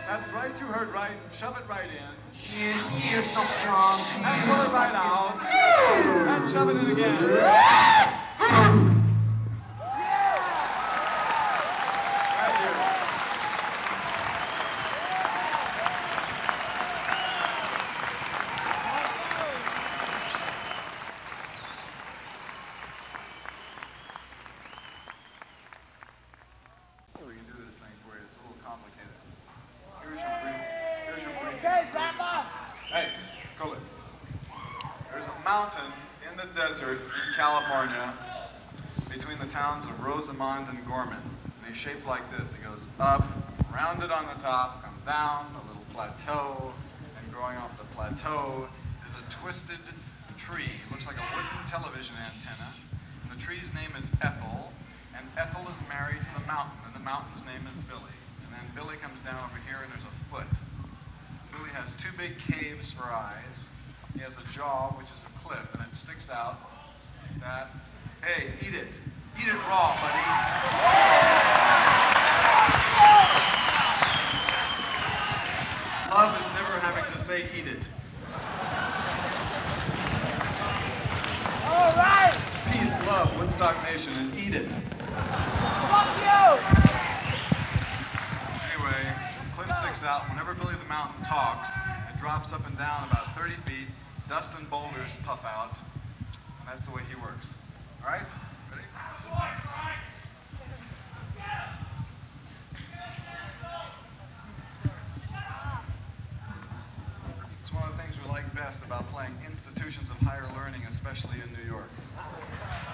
That's right, you heard right. Shove it right in. You're so strong. And pull it right out. And shove it in again. Right here. We can do this thing for you. It's a little complicated. Here's your briefing. Okay, Papa. Hey, Colin. There's a mountain in the desert in California between the towns of Rosamond and Gorman. And he's shaped like this. It goes up, rounded on the top, comes down, a little plateau, and growing off the plateau is a twisted tree. It looks like a wooden television antenna. And the tree's name is Ethel, and Ethel is married to the mountain, and the mountain's name is Billy. And then Billy comes down over here, and there's a foot. Billy has two big caves for eyes. He has a jaw, which is a cliff, and it sticks out that, hey, eat it. Eat it raw, buddy. Love is never having to say eat it. All right. Peace, love, Woodstock Nation, and eat it. Fuck you. Anyway, the cliff sticks out. Whenever Billy the Mountain talks, it drops up and down about 30 feet. Dust and boulders puff out. And that's the way he works. All right? Ready? It's one of the things we like best about playing institutions of higher learning, especially in New York.